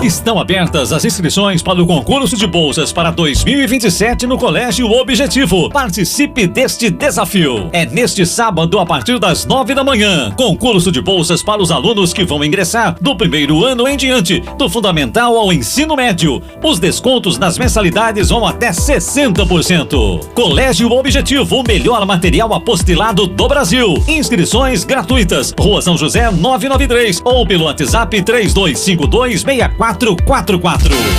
Estão abertas as inscrições para o concurso de bolsas para 2027 no Colégio Objetivo. Participe deste desafio. É neste sábado a partir das 9 da manhã. Concurso de bolsas para os alunos que vão ingressar do primeiro ano em diante, do fundamental ao ensino médio. Os descontos nas mensalidades vão até 60%. Colégio Objetivo, o melhor material apostilado do Brasil. Inscrições gratuitas. Rua São José 993 ou pelo WhatsApp 32526444.